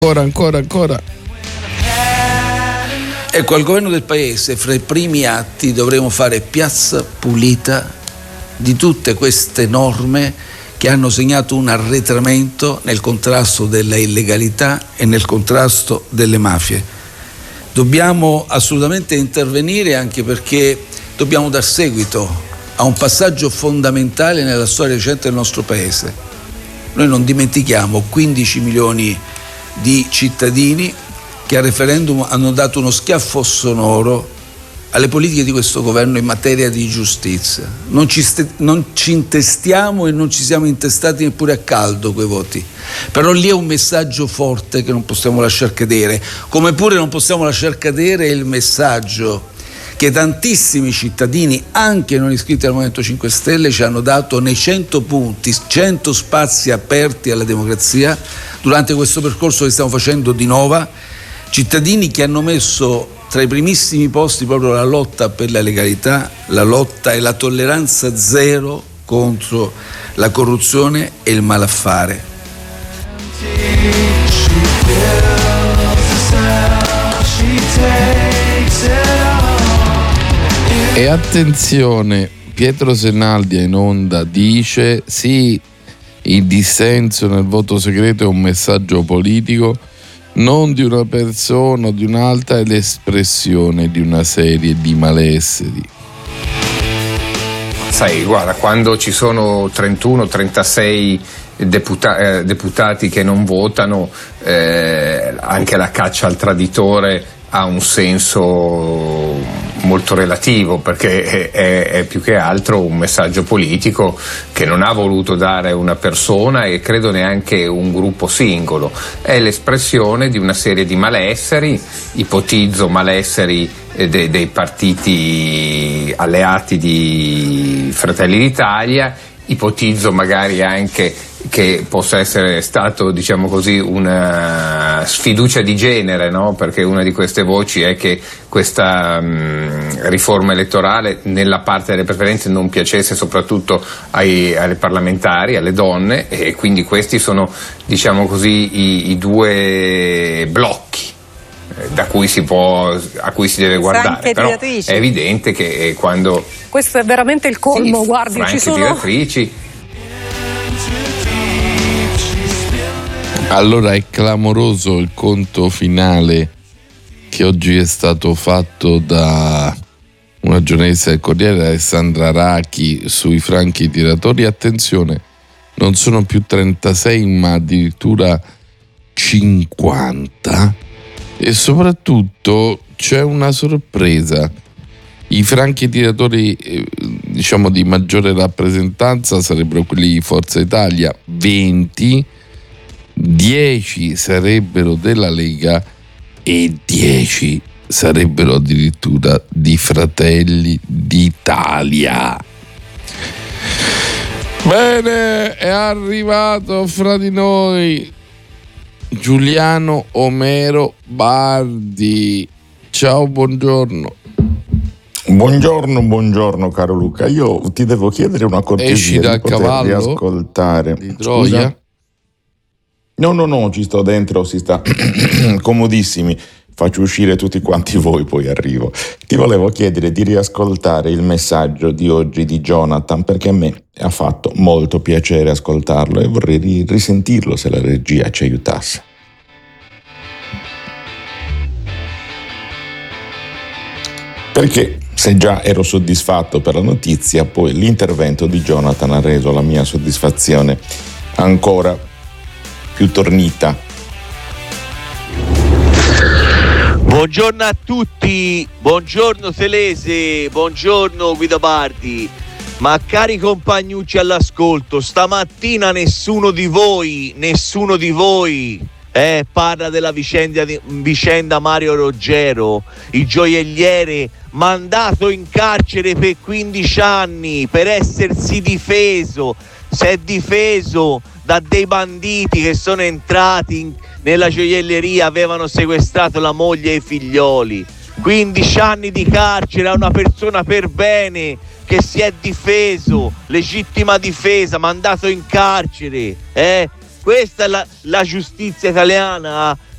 Ancora. Ecco, al governo del paese, fra i primi atti dovremo fare piazza pulita di tutte queste norme che hanno segnato un arretramento nel contrasto della illegalità e nel contrasto delle mafie. Dobbiamo assolutamente intervenire, anche perché dobbiamo dar seguito a un passaggio fondamentale nella storia recente del nostro paese. Noi non dimentichiamo 15 milioni di cittadini che al referendum hanno dato uno schiaffo sonoro alle politiche di questo governo in materia di giustizia. Non ci intestiamo e non ci siamo intestati neppure a caldo quei voti. Però lì è un messaggio forte che non possiamo lasciar cadere, come pure non possiamo lasciar cadere il messaggio che tantissimi cittadini, anche non iscritti al Movimento 5 Stelle, ci hanno dato nei 100 punti, 100 spazi aperti alla democrazia durante questo percorso che stiamo facendo di Nova. Cittadini che hanno messo tra i primissimi posti proprio la lotta per la legalità, la lotta e la tolleranza zero contro la corruzione e il malaffare. E attenzione, Pietro Senaldi in onda dice: sì, il dissenso nel voto segreto è un messaggio politico, non di una persona o di un'altra, è l'espressione di una serie di malesseri. Sai, guarda, quando ci sono 31-36 deputati che non votano, anche la caccia al traditore ha un senso molto relativo, perché è più che altro un messaggio politico che non ha voluto dare una persona e credo neanche un gruppo singolo. È l'espressione di una serie di malesseri, ipotizzo malesseri dei partiti alleati di Fratelli d'Italia, ipotizzo magari anche che possa essere stato, diciamo così, una sfiducia di genere, no? Perché una di queste voci è che questa riforma elettorale nella parte delle preferenze non piacesse soprattutto alle parlamentari, alle donne, e quindi questi sono, diciamo così, i due blocchi a cui si deve guardare. Però è evidente che quando questo è veramente il colmo, guardi, ci sono tiratrici. Allora è clamoroso il conto finale che oggi è stato fatto da una giornalista del Corriere, Alessandra Rachi, sui franchi tiratori. Attenzione, non sono più 36 ma addirittura 50, e soprattutto c'è una sorpresa: i franchi tiratori diciamo di maggiore rappresentanza sarebbero quelli di Forza Italia, 20, 10 sarebbero della Lega e 10 sarebbero addirittura di Fratelli d'Italia. Bene, è arrivato fra di noi Giuliano Omero Bardi. Ciao, buongiorno. Buongiorno caro Luca, io ti devo chiedere una cortesia. Esci dal di poter cavallo riascoltare di Troia? Scusa? No, ci sto dentro, si sta comodissimi. Faccio uscire tutti quanti voi, poi arrivo. Ti volevo chiedere di riascoltare il messaggio di oggi di Jonathan, perché a me ha fatto molto piacere ascoltarlo e vorrei risentirlo se la regia ci aiutasse. Perché se già ero soddisfatto per la notizia, poi l'intervento di Jonathan ha reso la mia soddisfazione ancora più tornita. Buongiorno a tutti, buongiorno Telese, buongiorno Guido Bardi. Ma cari compagnucci all'ascolto, stamattina nessuno di voi parla della vicenda Mario Roggero, il gioielliere mandato in carcere per 15 anni per essersi difeso. Si è difeso da dei banditi che sono entrati nella gioielleria, avevano sequestrato la moglie e i figlioli. 15 anni di carcere a una persona per bene che si è difeso, legittima difesa, mandato in carcere. Questa è la giustizia italiana.